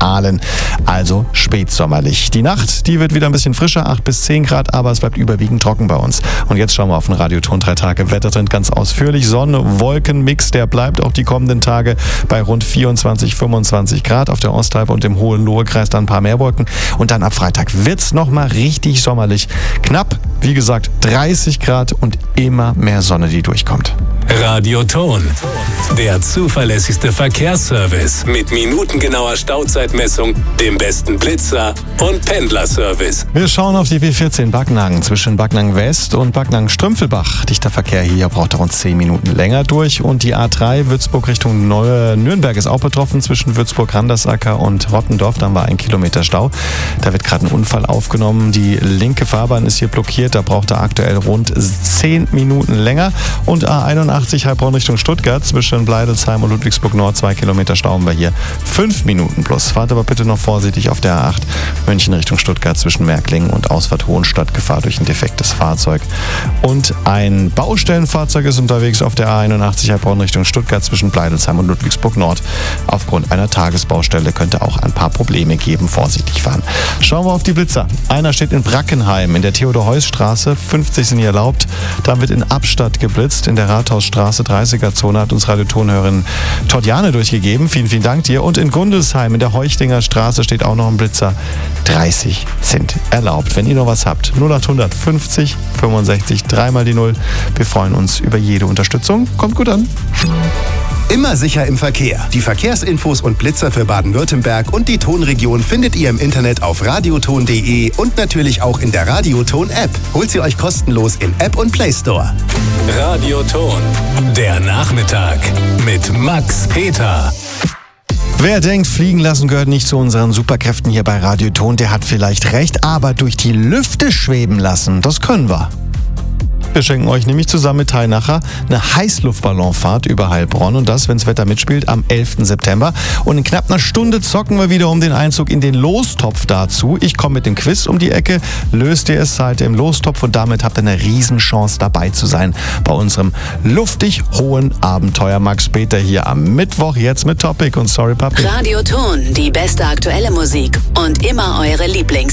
Aalen. Also spätsommerlich. Die Nacht, die wird wieder ein bisschen frischer, 8 bis 10 Grad, aber es bleibt überwiegend trocken bei uns. Und jetzt schauen wir auf den Radioton 3 Tage Wettertrend ganz ausführlich. Sonne-Wolken-Mix, der bleibt auch die kommenden Tage bei rund 24, 25 Grad. Auf der Osthalbe und im Hohenlohe-Kreis dann ein paar mehr Wolken. Und dann ab Freitag wird's nochmal richtig sommerlich. Knapp, wie gesagt, 30 Grad und immer mehr Sonne, die durchkommt. Radioton, der zuverlässigste Verkehrsservice mit minutengenauer Stauzeitmessung, dem besten Blitzer und Pendlerservice. Wir schauen auf die B14 Backnang zwischen Backnang West und Backnang Strümpfelbach. Dichter Verkehr hier, braucht rund 10 Minuten länger durch. Und die A3 Würzburg Richtung Nürnberg ist auch betroffen zwischen Würzburg-Randersacker und Rottendorf. Da haben wir 1 Kilometer Stau. Da wird gerade ein Unfall aufgenommen. Die linke Fahrbahn ist hier blockiert. Da braucht er aktuell rund 10 Minuten länger. Und A81 Heilbronn Richtung Stuttgart zwischen Bleidelsheim und Ludwigsburg Nord 2 Kilometer Stau haben wir hier 5 Minuten plus. Fahrt aber bitte noch vorsichtig auf der A8 München Richtung Stuttgart zwischen Märklingen und Ausfahrt Hohenstadt. Gefahr durch ein defektes Fahrzeug. Und ein Baustellenfahrzeug ist unterwegs auf der A81 Heilbronn Richtung Stuttgart zwischen Bleidelsheim und Ludwigsburg Nord. Aufgrund einer Tagesbaustelle könnte auch ein paar Probleme geben. Vorsichtig fahren. Schauen wir auf die Blitzer. Einer steht in Brackenheim in der Theodor-Heuss-Straße. 50 sind hier erlaubt. Da wird in Abstadt geblitzt. In der Rathausstraße 30er-Zone hat uns Radiotonhörerin Tordjane durchgegeben. Vielen, vielen Dank dir. Und in Gundelsheim in der Heuchtinger Straße steht auch noch ein Blitzer. 30 sind erlaubt. Wenn ihr noch was habt, 0800 50 65 3 mal die 0. Wir freuen uns über jede Unterstützung. Kommt gut an. Immer sicher im Verkehr. Die Verkehrsinfos und Blitzer für Baden-Württemberg und die Tonregion findet ihr im Internet auf radioton.de und natürlich auch in der Radioton-App. Holt sie euch kostenlos im App und Play Store. Radioton, der Nachmittag mit Max Peter. Wer denkt, fliegen lassen gehört nicht zu unseren Superkräften hier bei Radioton, der hat vielleicht recht, aber durch die Lüfte schweben lassen, das können wir. Wir schenken euch nämlich zusammen mit Teilnacher eine Heißluftballonfahrt über Heilbronn und das, wenn das Wetter mitspielt, am 11. September. Und in knapp einer Stunde zocken wir wieder um den Einzug in den Lostopf dazu. Ich komme mit dem Quiz um die Ecke, löst ihr es halt im Lostopf und damit habt ihr eine Riesenchance dabei zu sein bei unserem luftig hohen Abenteuer. Max Peter hier am Mittwoch, jetzt mit Topic und Sorry Papi. Radioton, die beste aktuelle Musik und immer eure Lieblingshits.